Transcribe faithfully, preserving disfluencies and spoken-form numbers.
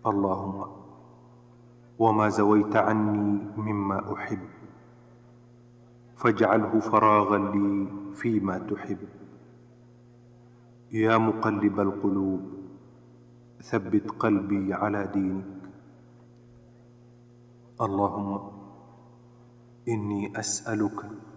اللهم وما زويت عني مما أحب فاجعله فراغا لي فيما تحب. يا مقلب القلوب ثبت قلبي على دينك. اللهم إني أسألك